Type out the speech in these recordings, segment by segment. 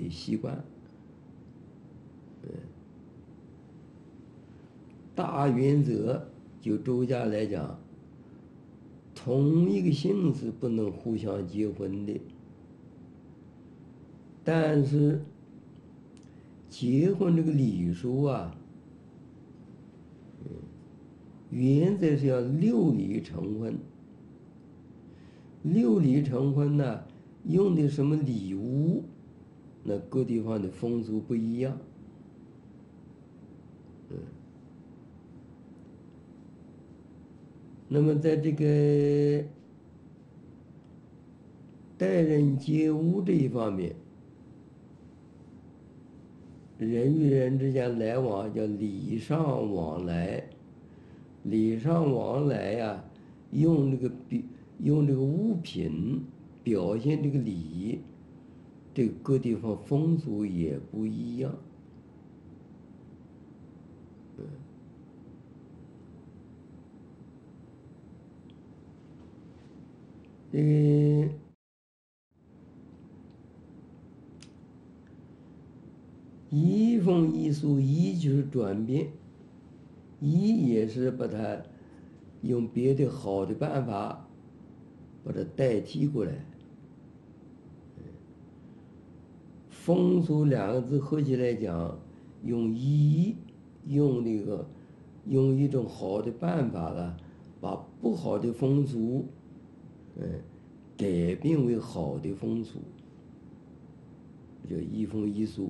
的习惯。大原则就周家来讲，同一个姓是不能互相结婚的，但是结婚这个礼数啊，原则是要六礼成婚。六礼成婚呢，用的什么礼物，那各地方的风俗不一样。那么在这个待人接物这一方面，人与人之间来往叫礼尚往来。礼尚往来呀，用这个物品表现这个礼，这个各地方风俗也不一样。这个移风易俗，移就是转变，移也是把它用别的好的办法把它代替过来。风俗两个字合起来讲，用移，用一种好的办法了，把不好的风俗，改变为好的风俗，叫移风易俗。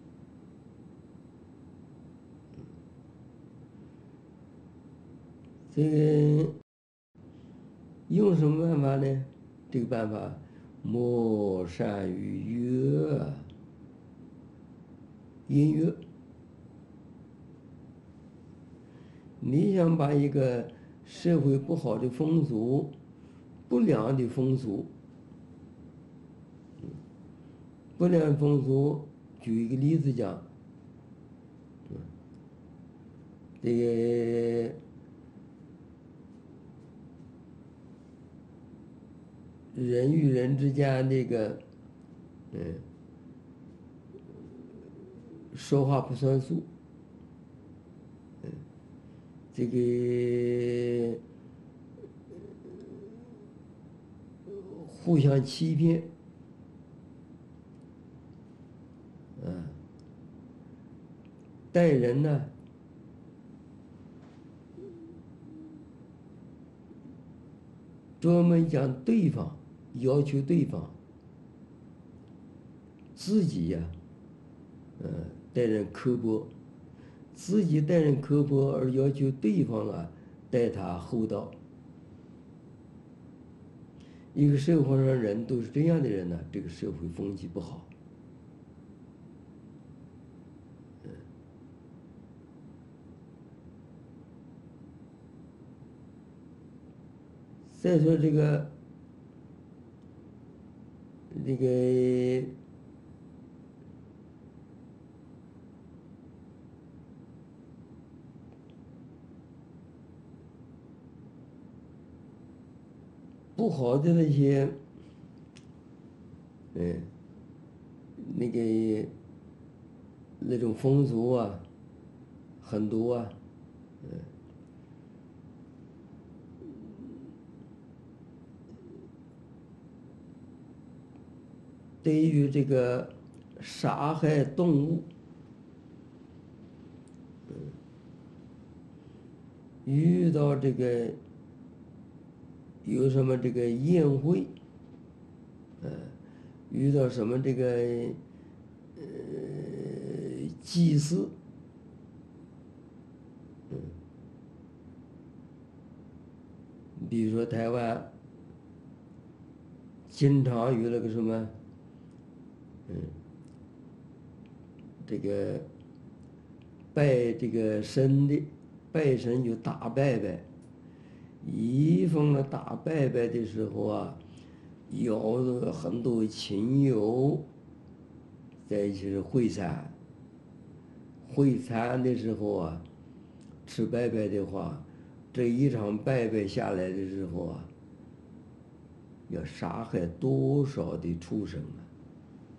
这个用什么办法呢？这个办法，莫善于乐，音乐。你想把一个社会不好的风俗、不良的风俗，不良风俗，举一个例子讲，这个人与人之间这个，说话不算数，这个互相欺骗，待人呢，专门讲对方，要求对方，自己呀，待人刻薄，自己待人刻薄而要求对方啊待他厚道。一个社会上人都是这样的人呢，这个社会风气不好。再说这个不好的那些，那种风俗啊，很多啊，对于这个杀害动物，遇到这个有什么这个宴会，遇到什么这个祭祀，比如说台湾经常有那个什么，这个拜这个神的，拜神就大拜拜。一逢了大拜拜的时候啊，邀了很多亲友在一起会餐。会餐的时候啊，吃拜拜的话，这一场拜拜下来的时候啊，要杀害多少的畜生啊！